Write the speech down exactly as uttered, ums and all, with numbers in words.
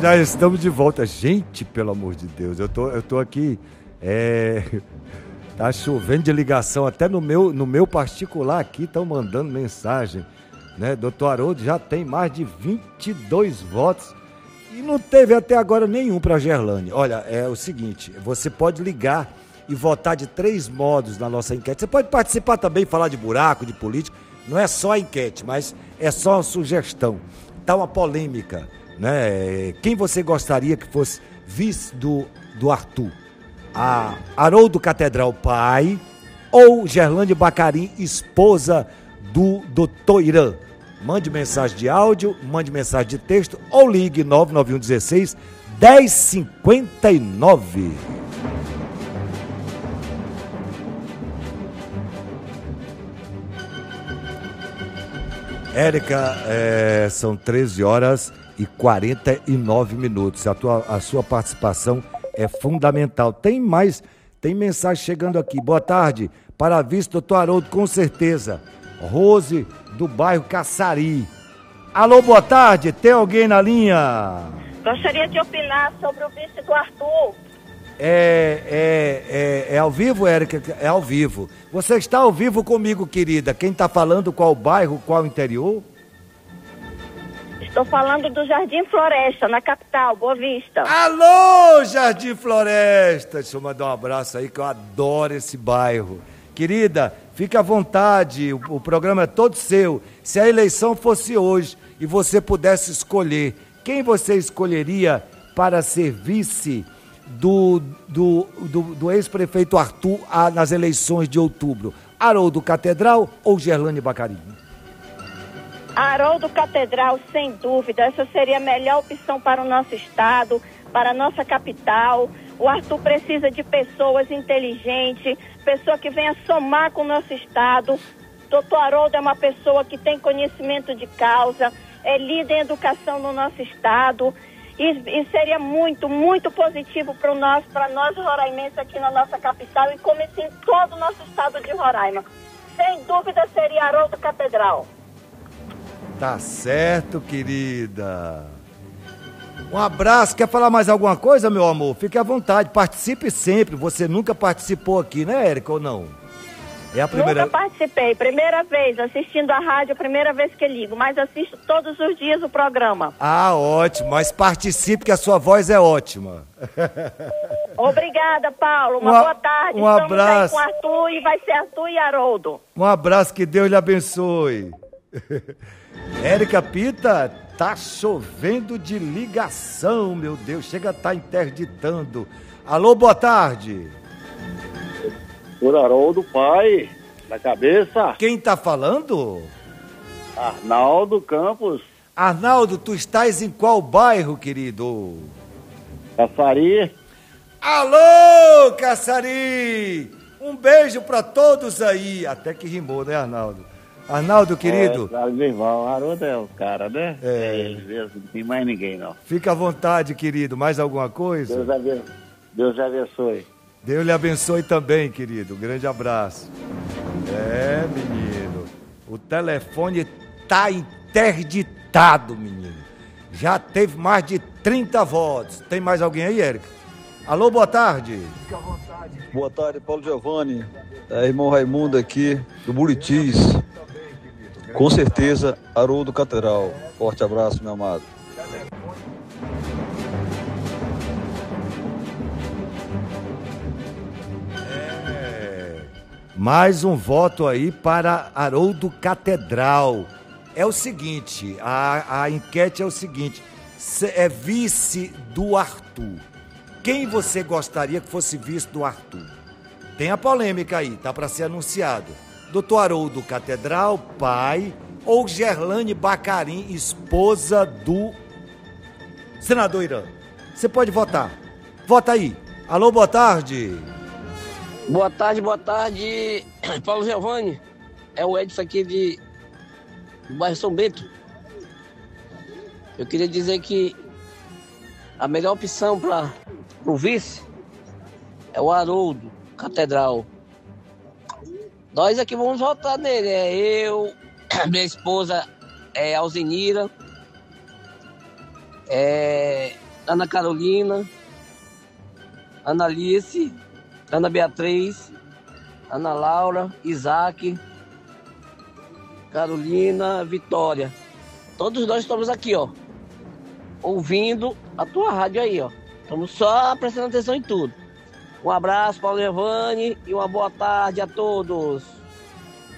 Já estamos de volta. Gente, pelo amor de Deus, eu tô, eu tô aqui, é... tá chovendo de ligação, até no meu, no meu particular aqui estão mandando mensagem, né? Doutor Haroldo já tem mais de vinte e dois votos e não teve até agora nenhum para Gerlane. Olha, é o seguinte, você pode ligar e votar de três modos na nossa enquete. Você pode participar também, falar de buraco, de política, não é só a enquete, mas é só uma sugestão. Tá uma polêmica, né? Quem você gostaria que fosse vice do, do Arthur? A Haroldo Catedral pai ou Gerlane Bacarim, esposa do doutor Irã? Mande mensagem de áudio, mande mensagem de texto ou ligue nove nove um um seis, um zero cinco nove. Érica, é, são treze horas e quarenta e nove minutos. A, tua, a sua participação é fundamental. Tem mais, tem mensagem chegando aqui. Boa tarde, para a vice, doutor Haroldo, com certeza. Rose, do bairro Caçari. Alô, boa tarde, tem alguém na linha? Gostaria de opinar sobre o vice do Arthur. É, é, é, é ao vivo, Érica? É ao vivo. Você está ao vivo comigo, querida. Quem está falando, qual bairro, qual interior? Estou falando do Jardim Floresta, na capital, Boa Vista. Alô, Jardim Floresta! Deixa eu mandar um abraço aí, que eu adoro esse bairro. Querida, fique à vontade, o, o programa é todo seu. Se a eleição fosse hoje e você pudesse escolher, quem você escolheria para ser vice do, do, do, do ex-prefeito Arthur a, nas eleições de outubro? Haroldo Catedral ou Gerlane Bacarim? Haroldo Catedral, sem dúvida, essa seria a melhor opção para o nosso estado, para a nossa capital. O Arthur precisa de pessoas inteligentes, pessoa que venha somar com o nosso estado. Doutor Haroldo é uma pessoa que tem conhecimento de causa, é líder em educação no nosso estado e, e seria muito, muito positivo para nós, para nós roraimenses aqui na nossa capital e como assim, todo o nosso estado de Roraima. Sem dúvida seria Haroldo Catedral. Tá certo, querida. Um abraço. Quer falar mais alguma coisa, meu amor? Fique à vontade, participe sempre. Você nunca participou aqui, né, Érica, ou não? É a primeira... Nunca participei, primeira vez, assistindo a rádio, primeira vez que ligo, mas assisto todos os dias o programa. Ah, ótimo, mas participe que a sua voz é ótima. Obrigada, Paulo, uma, uma boa tarde. Um abraço. Estamos aí com Arthur e vai ser Arthur e Haroldo. Um abraço, que Deus lhe abençoe. Érica Pita, tá chovendo de ligação, meu Deus, chega a estar tá interditando. Alô, boa tarde. Por Haroldo pai, na cabeça. Quem tá falando? Arnaldo Campos. Arnaldo, tu estás em qual bairro, querido? Caçari. Alô, Caçari! Um beijo pra todos aí. Até que rimou, né, Arnaldo? Arnaldo, querido. É, meu irmão, Haroldo é o cara, né? É. É ele mesmo, não tem mais ninguém, não. Fica à vontade, querido. Mais alguma coisa? Deus abençoe. Deus abençoe. Deus lhe abençoe também, querido. Um grande abraço. É, menino. O telefone tá interditado, menino. Já teve mais de trinta votos. Tem mais alguém aí, Érica? Alô, boa tarde. Fica à vontade. Boa tarde, Paulo Giovanni. É, irmão Raimundo aqui, do Buritis. Com certeza, Haroldo Catedral. Forte abraço, meu amado. É, mais um voto aí para Haroldo Catedral. É o seguinte, a, a enquete é o seguinte, é vice do Arthur. Quem você gostaria que fosse vice do Arthur? Tem a polêmica aí, tá para ser anunciado. doutor Haroldo Catedral, pai, ou Gerlane Bacarim, esposa do senador Irã? Você pode votar. Vota aí. Alô, boa tarde. Boa tarde, boa tarde, Paulo Giovanni. É o Edson aqui de do bairro São Bento. Eu queria dizer que a melhor opção para o vice é o Haroldo Catedral. Nós aqui vamos votar nele, é eu, minha esposa é Alzenira, é Ana Carolina, Ana Alice, Ana Beatriz, Ana Laura, Isaac, Carolina, Vitória. Todos nós estamos aqui, ó, ouvindo a tua rádio aí, ó. Estamos só prestando atenção em tudo. Um abraço, Paulo Giovanni, e uma boa tarde a todos.